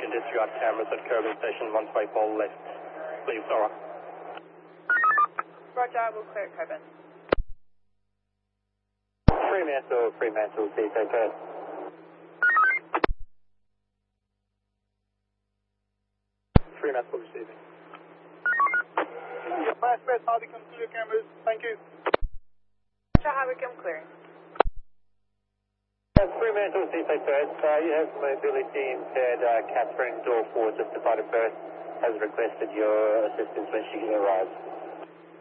can disregard cameras at Coburn Station 124 left. Please, Zora. Roger, I will clear Coburn. Fremantle, CSA Perth. Fremantle receiving. Last best, Harvicum, clear cameras. Thank you. Roger, Harvicum clearing. Fremantle, CSA Perth. You have mobility impaired Catherine, door 4, just departed Perth, has requested your assistance when she arrives.